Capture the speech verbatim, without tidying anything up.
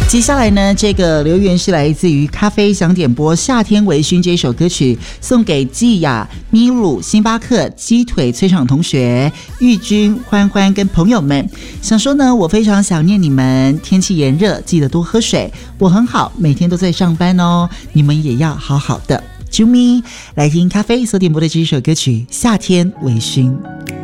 接下来呢，这个留言是来自于咖啡想点播《夏天微醺》这首歌曲，送给季雅、咪鲁、星巴克、鸡腿、崔场同学、玉君、欢欢跟朋友们。想说呢，我非常想念你们，天气炎热，记得多喝水。我很好，每天都在上班哦，你们也要好好的。啾咪，来听咖啡所点播的这首歌曲《夏天微醺》。